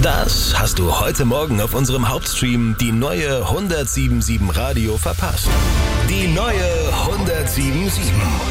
Das hast du heute Morgen auf unserem Hauptstream Die neue 107.7 Radio verpasst. Die neue 107.7.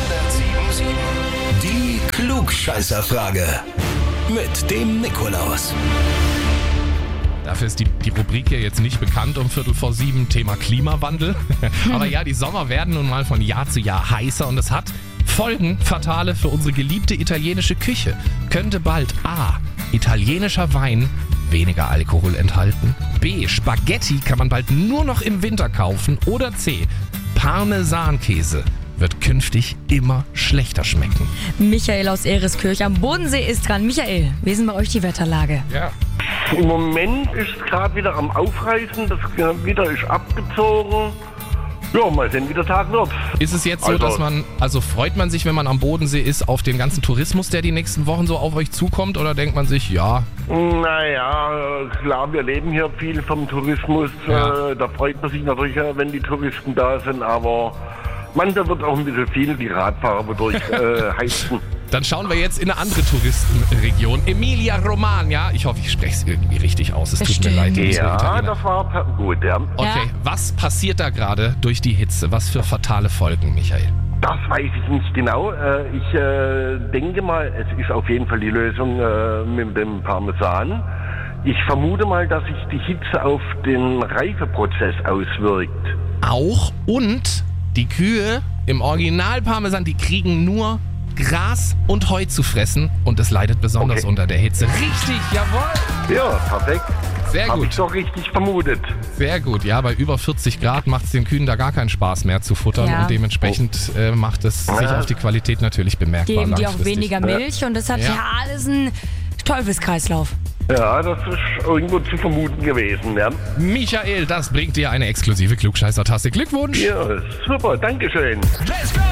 Die Klugscheißerfrage. Mit dem Nikolaus. Dafür ist die Rubrik hier jetzt nicht bekannt um 6:45, Thema Klimawandel. Aber ja, die Sommer werden nun mal von Jahr zu Jahr heißer und es hat Folgen fatale für unsere geliebte italienische Küche. Könnte bald A. italienischer Wein weniger Alkohol enthalten, B. Spaghetti kann man bald nur noch im Winter kaufen oder C. Parmesankäse wird künftig immer schlechter schmecken. Michael aus Ehreskirch am Bodensee ist dran. Michael, wie ist denn bei euch die Wetterlage? Ja. Im Moment ist es gerade wieder am Aufreißen, das Gewitter ist abgezogen. Ja, mal sehen, wie der Tag wird. Ist es jetzt so, dass freut man sich, wenn man am Bodensee ist, auf den ganzen Tourismus, der die nächsten Wochen so auf euch zukommt? Oder denkt man sich, ja? Naja, klar, wir leben hier viel vom Tourismus. Ja. Da freut man sich natürlich, wenn die Touristen da sind, aber manchmal wird auch ein bisschen viel die Radfahrer wodurch heizen. Dann schauen wir jetzt in eine andere Touristenregion. Emilia-Romagna. Ich hoffe, ich spreche es irgendwie richtig aus. Es tut mir leid. Ja, das war gut, ja. Okay, was passiert da gerade durch die Hitze? Was für fatale Folgen, Michael? Das weiß ich nicht genau. Ich denke mal, es ist auf jeden Fall die Lösung mit dem Parmesan. Ich vermute mal, dass sich die Hitze auf den Reifeprozess auswirkt. Auch und die Kühe im Original Parmesan, die kriegen nur Gras und Heu zu fressen und es leidet besonders unter der Hitze. Richtig, jawohl! Ja, perfekt. Sehr gut. Hab ich doch richtig vermutet. Sehr gut, ja, bei über 40 Grad macht es den Kühen da gar keinen Spaß mehr zu futtern und dementsprechend macht es sich auf die Qualität natürlich bemerkbar. Geben die auch langfristig. weniger Milch und das hat ja alles einen Teufelskreislauf. Ja, das ist irgendwo zu vermuten gewesen, ja. Michael, das bringt dir eine exklusive Klugscheißer-Tasse. Glückwunsch! Ja, super, dankeschön. Let's go!